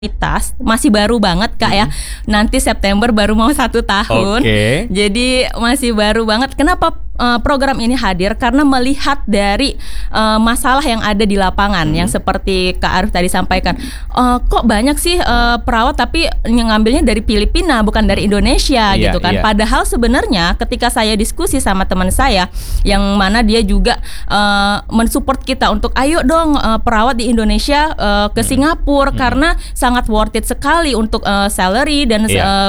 masih baru banget Kak ya. Nanti September baru mau 1 tahun. Jadi masih baru banget. Kenapa program ini hadir? Karena melihat dari masalah yang ada di lapangan, yang seperti Kak Arif tadi sampaikan. Kok banyak sih perawat tapi ngambilnya dari Filipina bukan dari Indonesia gitu kan. Padahal sebenarnya ketika saya diskusi sama teman saya yang mana dia juga mensupport kita untuk ayo dong perawat di Indonesia ke Singapura karena sangat worth it sekali untuk salary dan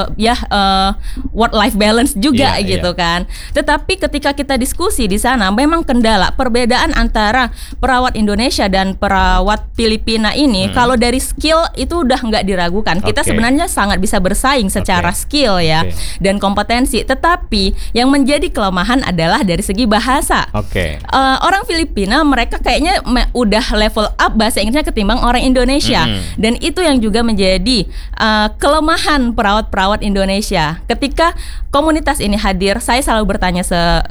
work life balance juga gitu kan. Tetapi ketika kita diskusi di sana memang kendala perbedaan antara perawat Indonesia dan perawat Filipina ini kalau dari skill itu udah nggak diragukan. Kita sebenarnya sangat bisa bersaing secara skill ya dan kompetensi. Tetapi yang menjadi kelemahan adalah dari segi bahasa. Orang Filipina mereka kayaknya udah level up bahasa Inggrisnya ketimbang orang Indonesia dan itu yang juga menjadi kelemahan perawat-perawat Indonesia. Ketika komunitas ini hadir, saya selalu bertanya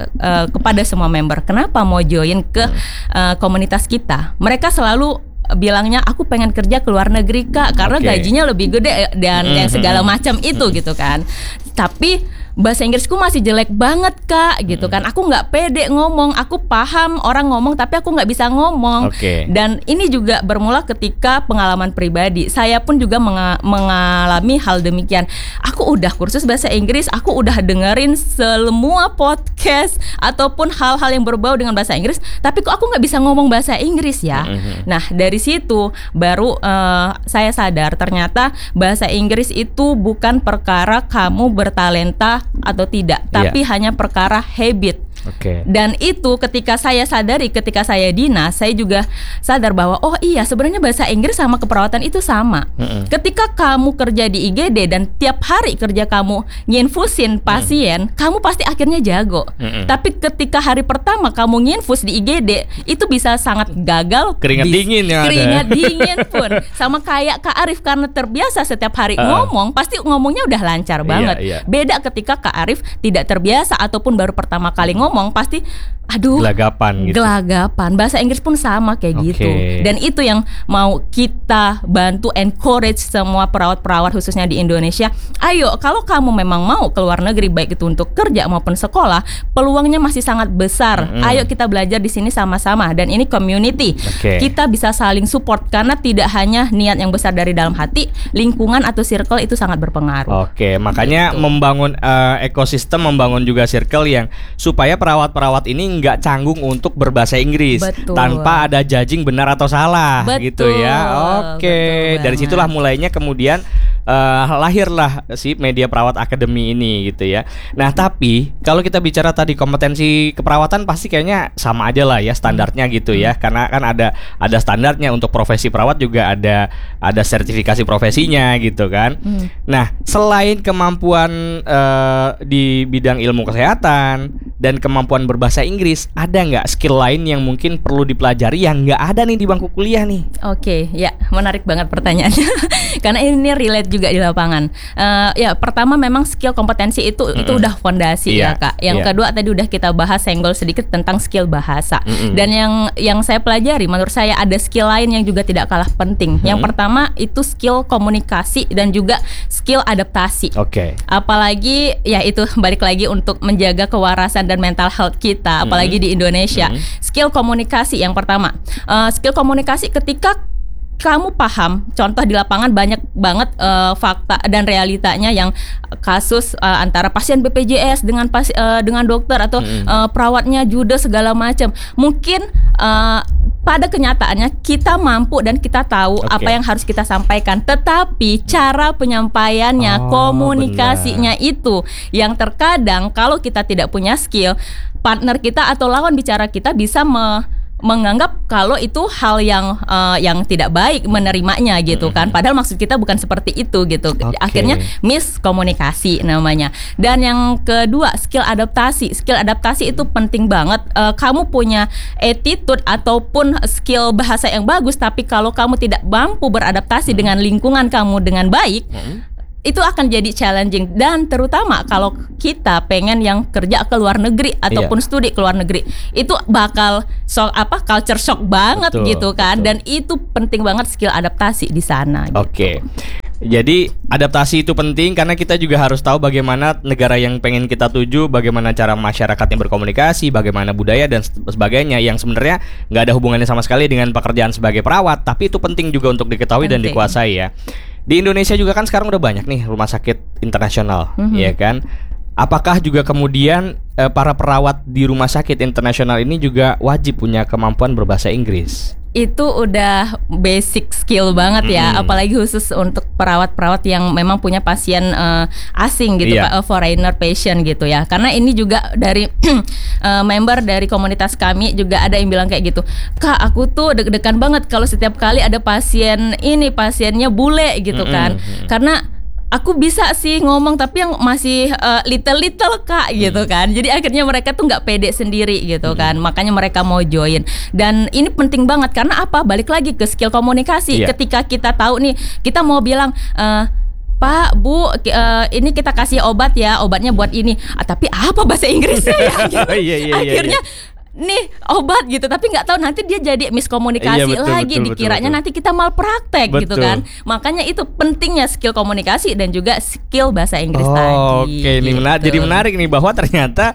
kepada semua member, kenapa mau join ke komunitas kita? Mereka selalu bilangnya aku pengen kerja ke luar negeri Kak, karena gajinya lebih gede dan yang segala macam itu gitu kan. Tapi bahasa Inggrisku masih jelek banget Kak gitu kan. Aku nggak pede ngomong. Aku paham orang ngomong tapi aku nggak bisa ngomong. Dan ini juga bermula ketika pengalaman pribadi. Saya pun juga mengalami hal demikian. Aku udah kursus bahasa Inggris, aku udah dengerin semua podcast ataupun hal-hal yang berbau dengan bahasa Inggris, tapi kok aku nggak bisa ngomong bahasa Inggris ya. Nah dari situ baru saya sadar ternyata bahasa Inggris itu bukan perkara kamu bertalenta atau tidak, tapi hanya perkara habit. Dan itu ketika saya sadari, ketika saya dinas, saya juga sadar bahwa oh iya sebenarnya bahasa Inggris sama keperawatan itu sama. Ketika kamu kerja di IGD dan tiap hari kerja kamu nginfusin pasien, kamu pasti akhirnya jago. Tapi ketika hari pertama kamu nginfus di IGD, itu bisa sangat gagal. Keringat dingin ya. Keringat dingin pun. Sama kayak Kak Arif karena terbiasa setiap hari ngomong, pasti ngomongnya udah lancar banget. Beda ketika Kak Arif tidak terbiasa ataupun baru pertama kali ngomong, pasti gelagapan gitu. Gelagapan. Bahasa Inggris pun sama kayak gitu. Dan itu yang mau kita bantu encourage semua perawat-perawat khususnya di Indonesia. Ayo, kalau kamu memang mau ke luar negeri baik itu untuk kerja maupun sekolah, peluangnya masih sangat besar. Ayo kita belajar di sini sama-sama dan ini community. Kita bisa saling support karena tidak hanya niat yang besar dari dalam hati, lingkungan atau circle itu sangat berpengaruh. Makanya membangun ekosistem, membangun juga circle yang supaya perawat-perawat ini nggak canggung untuk berbahasa Inggris tanpa ada judging benar atau salah gitu ya. Dari situlah mulainya kemudian lahirlah si Media Perawat Academy ini gitu ya. Nah tapi kalau kita bicara tadi kompetensi keperawatan pasti kayaknya sama aja lah ya standarnya gitu ya, karena kan ada standarnya untuk profesi perawat juga ada sertifikasi profesinya gitu kan. Nah selain kemampuan di bidang ilmu kesehatan dan kemampuan berbahasa Inggris, ada nggak skill lain yang mungkin perlu dipelajari yang nggak ada nih di bangku kuliah nih? Ya menarik banget pertanyaannya karena ini relate juga di lapangan. Ya pertama memang skill kompetensi itu udah fondasi ya Kak. Yang kedua tadi udah kita bahas senggol sedikit tentang skill bahasa. Dan yang saya pelajari menurut saya ada skill lain yang juga tidak kalah penting. Yang pertama itu skill komunikasi dan juga skill adaptasi. Apalagi ya itu balik lagi untuk menjaga kewarasan dan mental health kita, apalagi di Indonesia. Skill komunikasi yang pertama. Skill komunikasi ketika kamu paham, contoh di lapangan banyak banget fakta dan realitanya yang kasus antara pasien BPJS dengan dokter atau perawatnya judes segala macam. Mungkin pada kenyataannya kita mampu dan kita tahu apa yang harus kita sampaikan, tetapi cara penyampaiannya, komunikasinya itu yang terkadang kalau kita tidak punya skill, partner kita atau lawan bicara kita bisa menganggap kalau itu hal yang tidak baik menerimanya gitu kan, padahal maksud kita bukan seperti itu gitu. Akhirnya miskomunikasi namanya. Dan yang kedua skill adaptasi. Skill adaptasi itu penting banget. Kamu punya attitude ataupun skill bahasa yang bagus, tapi kalau kamu tidak mampu beradaptasi dengan lingkungan kamu dengan baik, itu akan jadi challenging, dan terutama kalau kita pengen yang kerja ke luar negeri ataupun studi ke luar negeri, itu bakal culture shock banget. Betul, gitu kan. Betul. Dan itu penting banget skill adaptasi di sana. Oke. Jadi adaptasi itu penting karena kita juga harus tahu bagaimana negara yang pengen kita tuju, bagaimana cara masyarakatnya berkomunikasi, bagaimana budaya dan sebagainya, yang sebenarnya nggak ada hubungannya sama sekali dengan pekerjaan sebagai perawat, tapi itu penting juga untuk diketahui dan dikuasai ya. Di Indonesia juga kan sekarang udah banyak nih rumah sakit internasional, ya kan? Apakah juga kemudian para perawat di rumah sakit internasional ini juga wajib punya kemampuan berbahasa Inggris? Itu udah basic skill banget ya, apalagi khusus untuk perawat-perawat yang memang punya pasien asing gitu, foreigner patient gitu ya. Karena ini juga dari member dari komunitas kami juga ada yang bilang kayak gitu, Kak, aku tuh deg-degan banget kalau setiap kali ada pasiennya bule gitu kan, karena aku bisa sih ngomong tapi yang masih little Kak gitu kan. Jadi akhirnya mereka tuh nggak pede sendiri gitu kan. Makanya mereka mau join. Dan ini penting banget karena apa? Balik lagi ke skill komunikasi. Ketika kita tahu nih, kita mau bilang Pak, Bu, ini kita kasih obat ya, obatnya buat ini. Tapi apa bahasa Inggrisnya ya? Gitu. Akhirnya nih obat gitu, tapi nggak tahu nanti dia jadi miskomunikasi lagi, dikiranya nanti kita malpraktek gitu kan. Makanya itu pentingnya skill komunikasi dan juga skill bahasa Inggris tadi. Oke, ini jadi menarik nih bahwa ternyata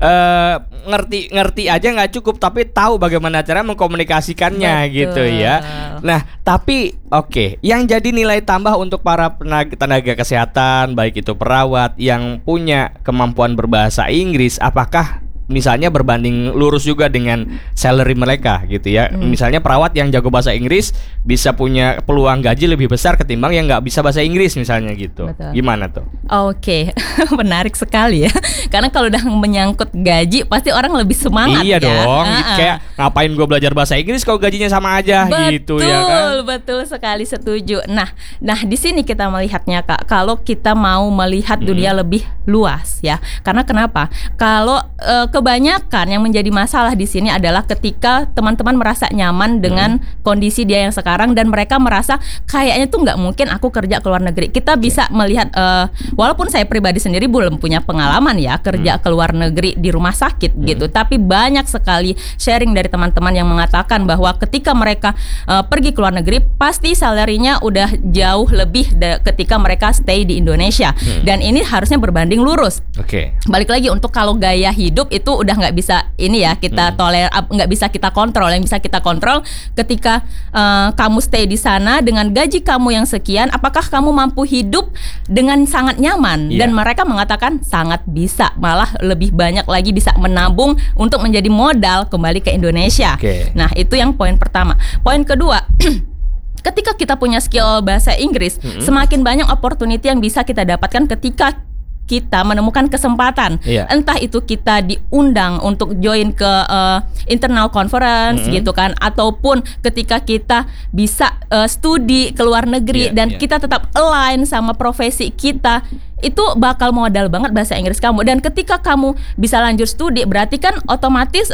ngerti aja nggak cukup, tapi tahu bagaimana cara mengkomunikasikannya. Gitu ya. Nah, tapi yang jadi nilai tambah untuk para tenaga kesehatan, baik itu perawat yang punya kemampuan berbahasa Inggris, apakah misalnya berbanding lurus juga dengan salary mereka gitu ya. Misalnya perawat yang jago bahasa Inggris bisa punya peluang gaji lebih besar ketimbang yang nggak bisa bahasa Inggris misalnya gitu. Betul. Gimana tuh? Oke, menarik sekali ya. Karena kalau udah menyangkut gaji pasti orang lebih semangat. Iya dong. Kayak ngapain gue belajar bahasa Inggris kalau gajinya sama aja. Gitu ya kan? Betul sekali, setuju. Nah di sini kita melihatnya Kak, kalau kita mau melihat dunia lebih luas ya. Karena kenapa? Kalau kebanyakan yang menjadi masalah di sini adalah ketika teman-teman merasa nyaman dengan kondisi dia yang sekarang dan mereka merasa kayaknya tuh nggak mungkin aku kerja ke luar negeri. Kita bisa melihat, walaupun saya pribadi sendiri belum punya pengalaman ya kerja ke luar negeri di rumah sakit gitu, tapi banyak sekali sharing dari teman-teman yang mengatakan bahwa ketika mereka pergi ke luar negeri pasti salary-nya udah jauh lebih ketika mereka stay di Indonesia. Dan ini harusnya berbanding lurus. Balik lagi untuk kalau gaya hidup itu udah nggak bisa ini ya kita nggak bisa kita kontrol. Yang bisa kita kontrol ketika kamu stay di sana dengan gaji kamu yang sekian, apakah kamu mampu hidup dengan sangat nyaman? Dan mereka mengatakan sangat bisa, malah lebih banyak lagi bisa menabung untuk menjadi modal kembali ke Indonesia. Nah itu yang poin pertama. Poin kedua, ketika kita punya skill bahasa Inggris, semakin banyak opportunity yang bisa kita dapatkan ketika kita menemukan kesempatan. Entah itu kita diundang untuk join ke internal conference gitu kan, ataupun ketika kita bisa studi ke luar negeri dan kita tetap align sama profesi kita, itu bakal modal banget bahasa Inggris kamu. Dan ketika kamu bisa lanjut studi, berarti kan otomatis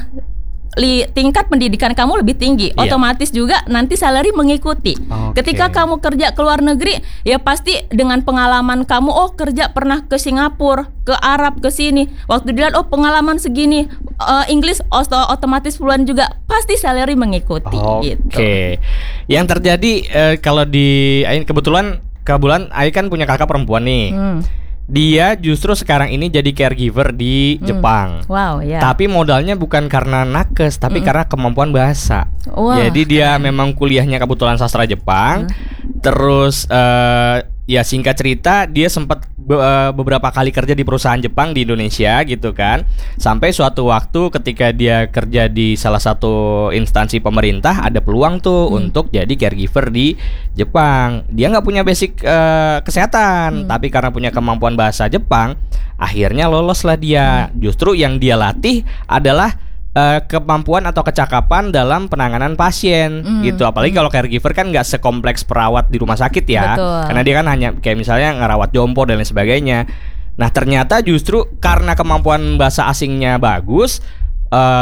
tingkat pendidikan kamu lebih tinggi, otomatis juga nanti salary mengikuti. Ketika kamu kerja ke luar negeri, ya pasti dengan pengalaman kamu, kerja pernah ke Singapura, ke Arab, ke sini, waktu dilihat pengalaman segini, English otomatis puluhan juga, pasti salary mengikuti. Gitu. Yang terjadi kalau di kebetulan Ai kan punya kakak perempuan nih. Dia justru sekarang ini jadi caregiver di Jepang. Tapi modalnya bukan karena nakes, tapi karena kemampuan bahasa. Jadi dia memang kuliahnya kebetulan sastra Jepang. Terus ya singkat cerita dia sempat beberapa kali kerja di perusahaan Jepang di Indonesia gitu kan. Sampai suatu waktu ketika dia kerja di salah satu instansi pemerintah, ada peluang tuh untuk jadi caregiver di Jepang. Dia nggak punya basic kesehatan, tapi karena punya kemampuan bahasa Jepang, akhirnya loloslah dia. Justru yang dia latih adalah kemampuan atau kecakapan dalam penanganan pasien gitu. Apalagi kalau caregiver kan nggak sekompleks perawat di rumah sakit ya. Karena dia kan hanya kayak misalnya ngerawat jompo dan lain sebagainya. Nah ternyata justru karena kemampuan bahasa asingnya bagus,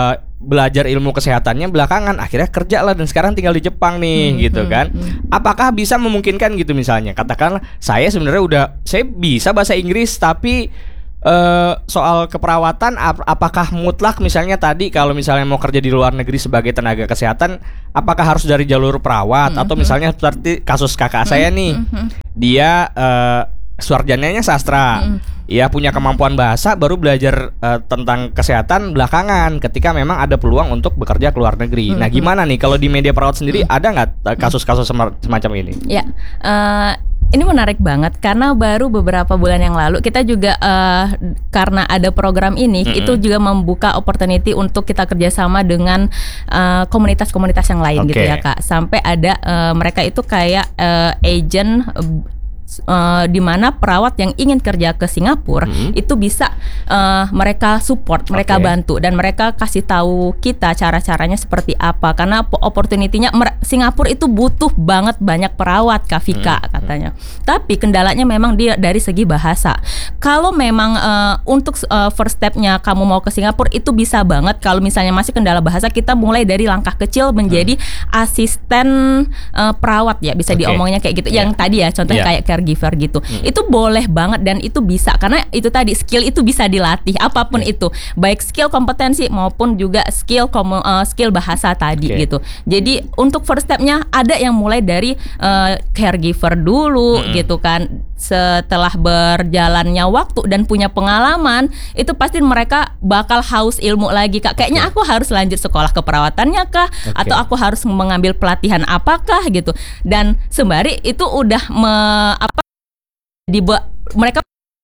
belajar ilmu kesehatannya belakangan, akhirnya kerja lah dan sekarang tinggal di Jepang nih gitu kan. Apakah bisa memungkinkan gitu misalnya? Katakanlah saya sebenarnya saya bisa bahasa Inggris tapi soal keperawatan apakah mutlak misalnya tadi kalau misalnya mau kerja di luar negeri sebagai tenaga kesehatan apakah harus dari jalur perawat atau misalnya seperti kasus kakak saya nih dia sarjananya sastra ya punya kemampuan bahasa baru belajar tentang kesehatan belakangan ketika memang ada peluang untuk bekerja ke luar negeri. Nah gimana nih kalau di media perawat sendiri ada nggak kasus-kasus semacam ini? Ya ini menarik banget karena baru beberapa bulan yang lalu kita juga karena ada program ini itu juga membuka opportunity untuk kita kerjasama dengan komunitas-komunitas yang lain gitu ya Kak. Sampai ada mereka itu kayak agent di mana perawat yang ingin kerja ke Singapura itu bisa mereka support, mereka bantu dan mereka kasih tahu kita cara-caranya seperti apa karena opportunity-nya Singapura itu butuh banget banyak perawat Kak Vika katanya. Tapi kendalanya memang dia dari segi bahasa. Kalau memang untuk first step-nya kamu mau ke Singapura itu bisa banget kalau misalnya masih kendala bahasa kita mulai dari langkah kecil menjadi asisten perawat ya bisa diomongnya kayak gitu. Yang tadi ya contohnya kayak caregiver gitu. Itu boleh banget dan itu bisa karena itu tadi skill itu bisa dilatih apapun itu baik skill kompetensi maupun juga skill bahasa tadi gitu. Jadi untuk first step-nya ada yang mulai dari caregiver dulu gitu kan. Setelah berjalannya waktu dan punya pengalaman itu pasti mereka bakal haus ilmu lagi Kak. Kayaknya aku harus lanjut sekolah keperawatannya kah atau aku harus mengambil pelatihan apakah gitu. Dan sembari itu udah mereka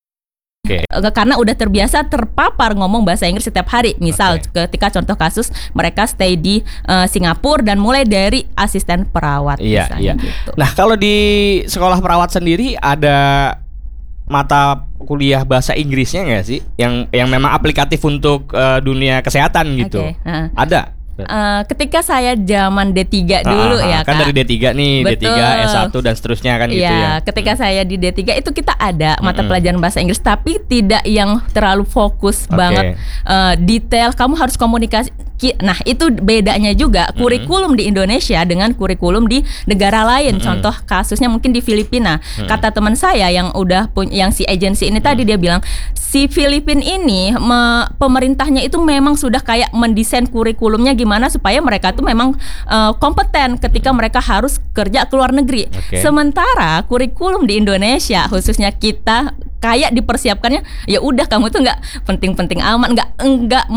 karena udah terbiasa terpapar ngomong bahasa Inggris setiap hari. Misal ketika contoh kasus mereka stay di Singapura dan mulai dari asisten perawat gitu. Nah kalau di sekolah perawat sendiri ada mata kuliah bahasa Inggrisnya nggak sih yang memang aplikatif untuk dunia kesehatan gitu? Ada? Ketika saya zaman D3 dulu ya kan Kak. dari D3 nih, betul. D3, S1 dan seterusnya kan gitu ya. Ketika saya di D3 itu kita ada mata pelajaran bahasa Inggris tapi tidak yang terlalu fokus banget detail kamu harus komunikasi. Nah itu bedanya juga kurikulum di Indonesia dengan kurikulum di negara lain. Contoh kasusnya mungkin di Filipina. Kata teman saya yang udah yang si agensi ini tadi dia bilang si Filipina ini pemerintahnya itu memang sudah kayak mendesain kurikulumnya gimana supaya mereka tuh memang kompeten ketika mereka harus kerja ke luar negeri. Sementara kurikulum di Indonesia khususnya kita kayak dipersiapkannya ya udah kamu tuh nggak penting-penting amat nggak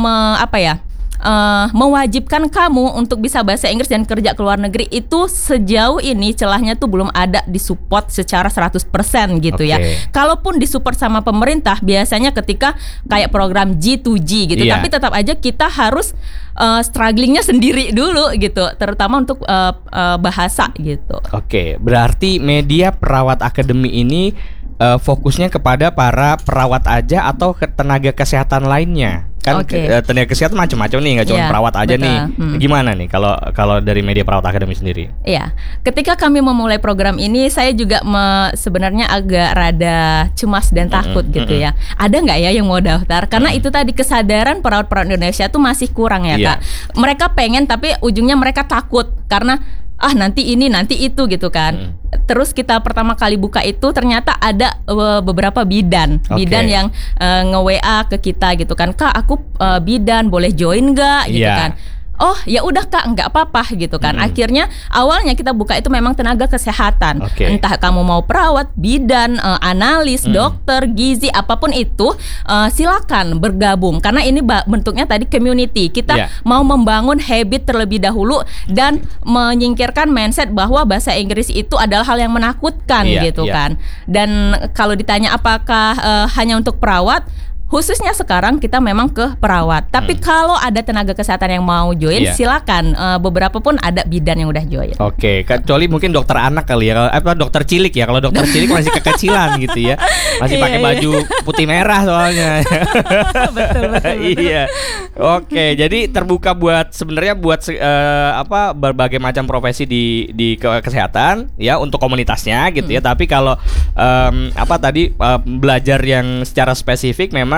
mewajibkan kamu untuk bisa bahasa Inggris dan kerja ke luar negeri itu sejauh ini celahnya tuh belum ada disupport secara 100% gitu ya. Kalaupun disupport sama pemerintah biasanya ketika kayak program G2G gitu, tapi tetap aja kita harus strugglingnya sendiri dulu gitu, terutama untuk bahasa gitu. Berarti media perawat akademi ini fokusnya kepada para perawat aja atau tenaga kesehatan lainnya? Kan tenaga kesehatan macam-macam nih, nggak cuma perawat aja nih. Gimana nih kalau dari media perawat akademi sendiri? Iya, ketika kami memulai program ini, saya juga sebenarnya agak rada cemas dan takut gitu ya. Ada nggak ya yang mau daftar? Karena itu tadi kesadaran perawat-perawat Indonesia tuh masih kurang ya Kak. Mereka pengen tapi ujungnya mereka takut karena nanti ini nanti itu gitu kan. Terus kita pertama kali buka itu ternyata ada beberapa bidan yang nge-WA ke kita gitu kan. Kak aku bidan boleh join nggak gitu kan. Oh ya udah Kak nggak apa-apa gitu kan. Akhirnya awalnya kita buka itu memang tenaga kesehatan. Entah kamu mau perawat, bidan, analis, dokter, gizi, apapun itu silakan bergabung. Karena ini bentuknya tadi community. Kita mau membangun habit terlebih dahulu dan menyingkirkan mindset bahwa bahasa Inggris itu adalah hal yang menakutkan gitu kan. Dan kalau ditanya apakah hanya untuk perawat, khususnya sekarang kita memang ke perawat. Tapi kalau ada tenaga kesehatan yang mau join, silakan. Beberapa pun ada bidan yang udah join. Kecuali mungkin dokter anak kali ya, dokter cilik ya. Kalau dokter cilik masih kekecilan gitu ya, masih pakai baju putih merah soalnya. betul. Iya. Jadi terbuka buat sebenarnya buat berbagai macam profesi di kesehatan ya untuk komunitasnya gitu ya. Tapi kalau belajar yang secara spesifik memang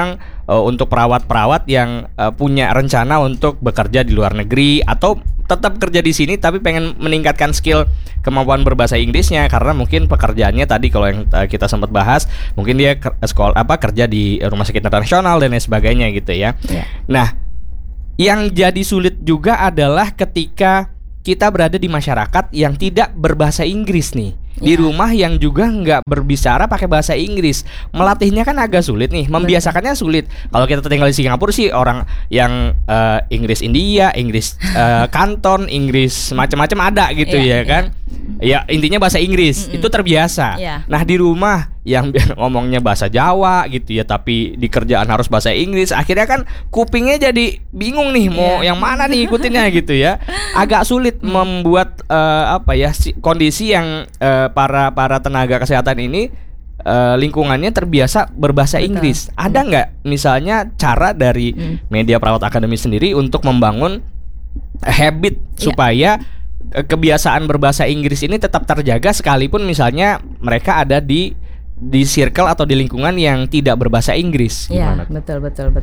untuk perawat-perawat yang punya rencana untuk bekerja di luar negeri atau tetap kerja di sini tapi pengen meningkatkan skill kemampuan berbahasa Inggrisnya, karena mungkin pekerjaannya tadi kalau yang kita sempat bahas, mungkin dia kerja di rumah sakit internasional dan lain sebagainya gitu ya. Nah, yang jadi sulit juga adalah ketika kita berada di masyarakat yang tidak berbahasa Inggris nih. Di rumah yang juga nggak berbicara pakai bahasa Inggris, melatihnya kan agak sulit nih, membiasakannya sulit. Kalau kita tinggal di Singapura sih, orang yang Inggris India, Inggris Kanton, Inggris macam-macam ada gitu ya kan. Ya intinya bahasa Inggris itu terbiasa. Nah di rumah yang ngomongnya bahasa Jawa gitu ya, tapi di kerjaan harus bahasa Inggris, akhirnya kan kupingnya jadi bingung nih mau yang mana nih ikutinnya gitu ya. Agak sulit membuat kondisi yang para tenaga kesehatan ini lingkungannya terbiasa berbahasa Inggris. Ada nggak misalnya cara dari Media Perawat Academy sendiri untuk membangun habit supaya kebiasaan berbahasa Inggris ini tetap terjaga sekalipun misalnya mereka ada di circle atau di lingkungan yang tidak berbahasa Inggris? Iya, betul.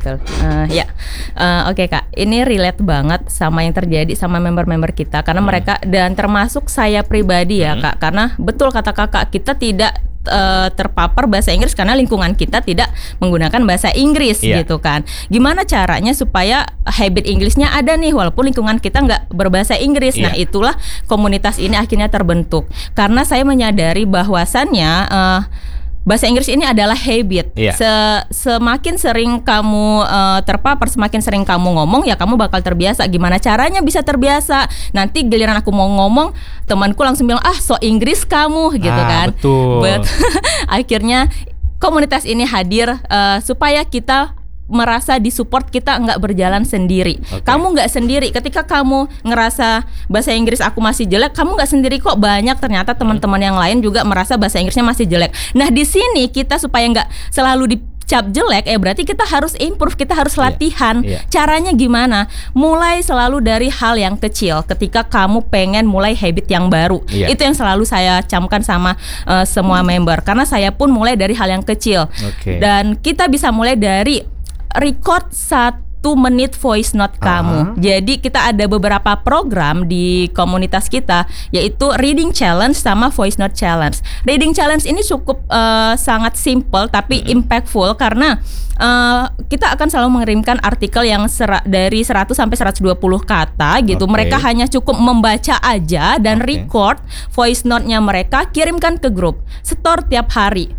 Oke Kak, ini relate banget sama yang terjadi sama member-member kita, karena mereka dan termasuk saya pribadi ya Kak, karena betul kata Kakak, kita tidak terpapar bahasa Inggris karena lingkungan kita tidak menggunakan bahasa Inggris gitu kan. Gimana caranya supaya habit Inggrisnya ada nih walaupun lingkungan kita nggak berbahasa Inggris. Nah itulah komunitas ini akhirnya terbentuk, karena saya menyadari bahwasannya bahasa Inggris ini adalah habit. Semakin sering kamu terpapar, semakin sering kamu ngomong, ya kamu bakal terbiasa. Gimana caranya bisa terbiasa? Nanti giliran aku mau ngomong, temanku langsung bilang, so Inggris kamu gitu kan. Betul. Akhirnya komunitas ini hadir supaya kita merasa disupport, kita nggak berjalan sendiri. Kamu nggak sendiri. Ketika kamu ngerasa bahasa Inggris aku masih jelek, kamu nggak sendiri kok. Banyak ternyata teman-teman yang lain juga merasa bahasa Inggrisnya masih jelek. Nah di sini kita supaya nggak selalu dicap jelek, berarti kita harus improve, kita harus latihan. Caranya gimana? Mulai selalu dari hal yang kecil. Ketika kamu pengen mulai habit yang baru, itu yang selalu saya camkan sama semua member. Karena saya pun mulai dari hal yang kecil. Dan kita bisa mulai dari record 1 menit voice note kamu. Jadi kita ada beberapa program di komunitas kita, yaitu reading challenge sama voice note challenge. Reading challenge ini cukup sangat simple tapi impactful, karena kita akan selalu mengirimkan artikel yang dari 100 sampai 120 kata gitu. Mereka hanya cukup membaca aja dan record voice note-nya mereka, kirimkan ke grup, store tiap hari.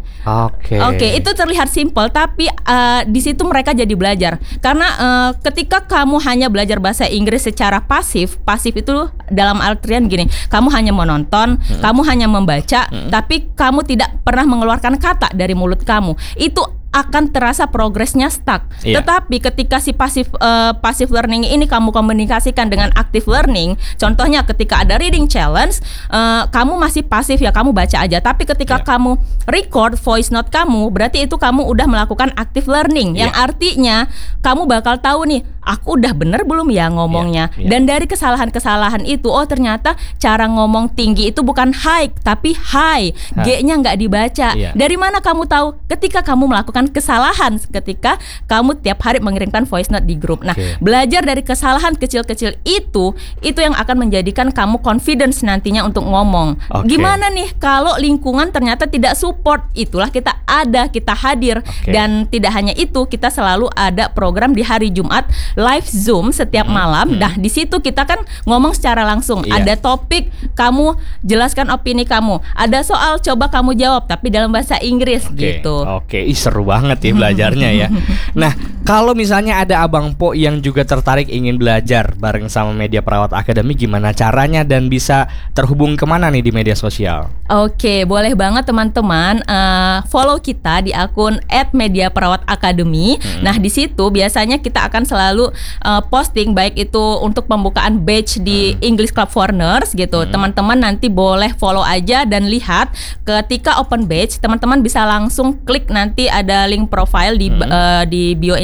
Itu terlihat simple, tapi di situ mereka jadi belajar. Karena ketika kamu hanya belajar bahasa Inggris secara pasif itu dalam artian gini, kamu hanya menonton, kamu hanya membaca, tapi kamu tidak pernah mengeluarkan kata dari mulut kamu. Itu akan terasa progresnya stuck. Tetapi ketika si passive learning ini kamu komunikasikan dengan active learning, contohnya ketika ada reading challenge, kamu masih pasif ya, kamu baca aja. Tapi ketika kamu record voice note kamu, berarti itu kamu udah melakukan active learning, yang artinya kamu bakal tahu nih, aku udah bener belum ya ngomongnya. Dan dari kesalahan-kesalahan itu, oh ternyata cara ngomong tinggi itu bukan high tapi high, G-nya nggak dibaca. Dari mana kamu tahu? Ketika kamu melakukan kesalahan, ketika kamu tiap hari mengirimkan voice note di grup. Nah, belajar dari kesalahan kecil-kecil itu yang akan menjadikan kamu confidence nantinya untuk ngomong. Gimana nih kalau lingkungan ternyata tidak support? Itulah kita hadir. Dan tidak hanya itu, kita selalu ada program di hari Jumat live Zoom setiap malam. Nah, di situ kita kan ngomong secara langsung. Ada topik, kamu jelaskan opini kamu. Ada soal, coba kamu jawab tapi dalam bahasa Inggris gitu. Seru banget ya belajarnya ya. Nah, kalau misalnya ada Abang Po yang juga tertarik ingin belajar bareng sama Media Perawat Academy, gimana caranya dan bisa terhubung kemana nih di media sosial? Boleh banget teman-teman follow kita di akun @mediaperawatacademy. Nah, di situ biasanya kita akan selalu posting, baik itu untuk pembukaan batch di English Club for Nurse gitu. Teman-teman nanti boleh follow aja dan lihat ketika open batch, teman-teman bisa langsung klik, nanti ada link profile di bio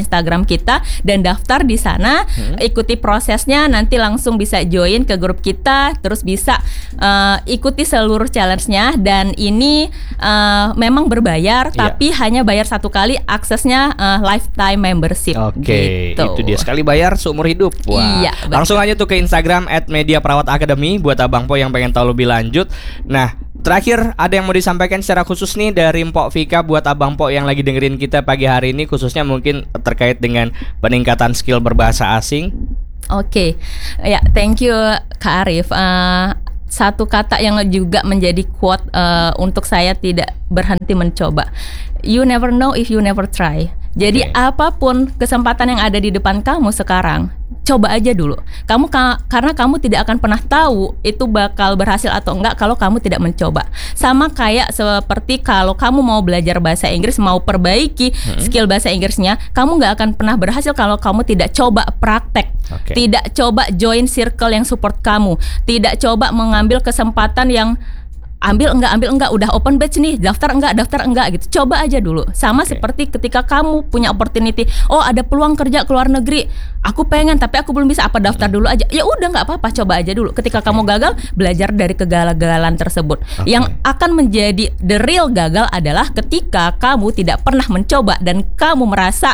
Instagram kita dan daftar di sana, ikuti prosesnya, nanti langsung bisa join ke grup kita, terus bisa ikuti seluruh challenge-nya. Dan ini memang berbayar, tapi hanya bayar satu kali, aksesnya lifetime membership. Oke, gitu. Itu dia, sekali bayar seumur hidup. Wah. Iya, langsung aja tuh ke Instagram @mediaperawatacademy buat Abang Po yang pengen tahu lebih lanjut. Nah, terakhir ada yang mau disampaikan secara khusus nih dari Mpok Vika buat Abang Po yang lagi dengerin kita pagi hari ini, khususnya mungkin terkait dengan peningkatan skill berbahasa asing? Oke, ya thank you Kak Arif. Satu kata yang juga menjadi quote untuk saya tidak berhenti mencoba. You never know if you never try. Jadi apapun kesempatan yang ada di depan kamu sekarang, coba aja dulu. Karena kamu tidak akan pernah tahu itu bakal berhasil atau enggak kalau kamu tidak mencoba. Sama kayak seperti kalau kamu mau belajar bahasa Inggris, mau perbaiki skill bahasa Inggrisnya, kamu nggak akan pernah berhasil kalau kamu tidak coba praktek, tidak coba join circle yang support kamu, tidak coba mengambil kesempatan yang ambil enggak, udah open batch nih, daftar enggak gitu. Coba aja dulu. Sama seperti ketika kamu punya opportunity, oh ada peluang kerja ke luar negeri, aku pengen tapi aku belum bisa, apa daftar dulu aja. Ya udah, nggak apa-apa, coba aja dulu. Ketika kamu gagal, belajar dari kegagalan tersebut. Yang akan menjadi the real gagal adalah ketika kamu tidak pernah mencoba dan kamu merasa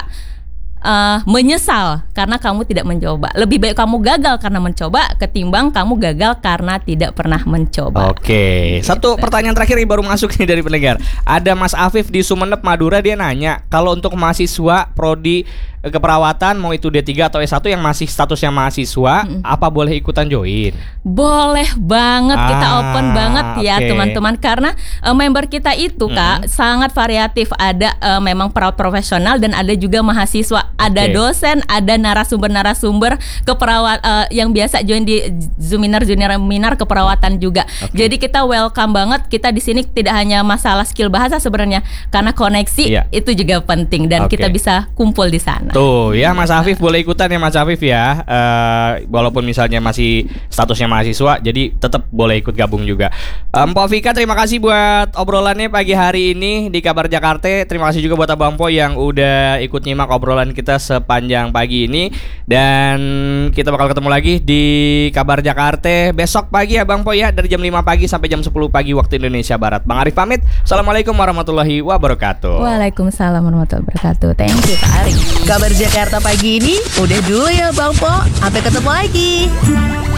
menyesal karena kamu tidak mencoba. Lebih baik kamu gagal karena mencoba ketimbang kamu gagal karena tidak pernah mencoba. Oke, satu pertanyaan terakhir yang baru masuk nih dari pendengar. Ada Mas Afif di Sumeneb, Madura, dia nanya, kalau untuk mahasiswa prodi keperawatan mau itu D3 atau S1 yang masih statusnya mahasiswa, apa boleh ikutan join? Boleh banget, kita open banget ya teman-teman, karena member kita itu Kak sangat variatif. Ada memang perawat profesional dan ada juga mahasiswa, ada dosen, ada narasumber keperawat yang biasa join di Zoominar keperawatan juga. Jadi kita welcome banget. Kita di sini tidak hanya masalah skill bahasa sebenarnya, karena koneksi itu juga penting dan kita bisa kumpul di sana. Tuh ya, Mas Afif boleh ikutan ya Mas Afif ya, walaupun misalnya masih statusnya mahasiswa, jadi tetap boleh ikut gabung juga. Mpok Vika, terima kasih buat obrolannya pagi hari ini di Kabar Jakarta. Terima kasih juga buat Abang Po yang udah ikut nyimak obrolan kita sepanjang pagi ini. Dan kita bakal ketemu lagi di Kabar Jakarta besok pagi ya Bang Po ya, dari jam 5 pagi sampai jam 10 pagi waktu Indonesia Barat. Bang Arif pamit. Assalamualaikum warahmatullahi wabarakatuh. Waalaikumsalam warahmatullahi wabarakatuh. Thank you Kak Arif. Kabar Jakarta pagi ini udah dulu ya Bang Po. Sampai ketemu lagi.